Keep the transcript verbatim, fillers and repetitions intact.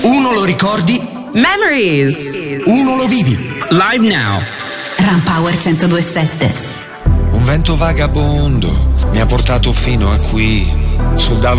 Uno lo ricordi, Memories. uno lo vivi. Live now. Runpower centodue e sette. Un vento vagabondo mi ha portato fino a qui, sul davanti